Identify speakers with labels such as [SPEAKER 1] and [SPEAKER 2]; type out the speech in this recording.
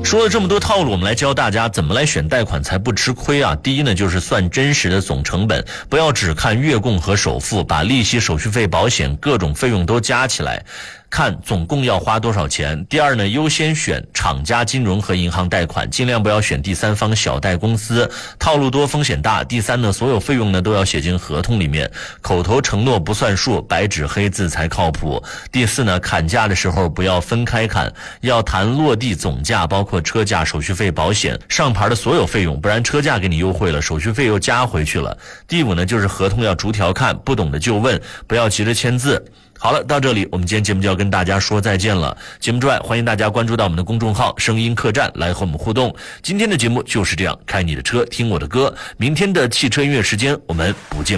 [SPEAKER 1] 说了这么多套路，我们来教大家怎么来选贷款才不吃亏啊。第一呢，就是算真实的总成本，不要只看月供和首付，把利息、手续费、保险各种费用都加起来，看总共要花多少钱。第二呢，优先选厂家金融和银行贷款，尽量不要选第三方小贷公司，套路多风险大。第三呢，所有费用呢都要写进合同里面，口头承诺不算数，白纸黑字才靠谱。第四呢，砍价的时候不要分开砍，要谈落地总价，包括车价、手续费、保险、上牌的所有费用，不然车价给你优惠了，手续费又加回去了。第五呢，就是合同要逐条看，不懂的就问，不要急着签字。好了，到这里我们今天节目就要跟大家说再见了。节目之外，欢迎大家关注到我们的公众号声音客栈来和我们互动。今天的节目就是这样，开你的车听我的歌。明天的汽车音乐时间我们不见